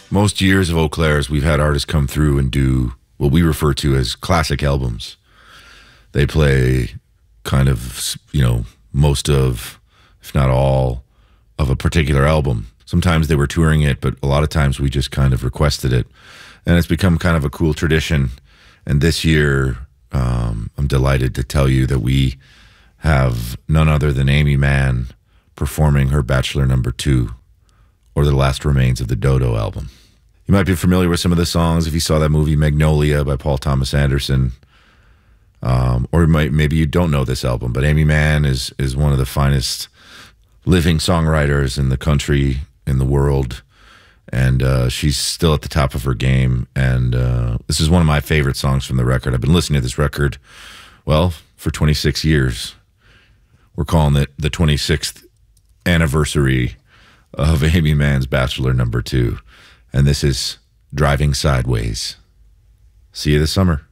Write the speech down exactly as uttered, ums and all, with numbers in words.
most years of Eau Claire's, we've had artists come through and do what we refer to as classic albums. They play kind of, you know, most of, if not all, of a particular album. Sometimes they were touring it, but a lot of times we just kind of requested it. And it's become kind of a cool tradition. And this year, um, I'm delighted to tell you that we have none other than Aimee Mann performing her Bachelor Number Two, or The Last Remains of the Dodo album. You might be familiar with some of the songs if you saw that movie Magnolia by Paul Thomas Anderson. Um, or might, maybe you don't know this album, but Aimee Mann is, is one of the finest living songwriters in the country, in the world. And uh, she's still at the top of her game. And uh, this is one of my favorite songs from the record. I've been listening to this record, well, for twenty-six years. We're calling it the twenty-sixth anniversary of Aimee Mann's Bachelor Number Two. And this is Driving Sideways. See you this summer.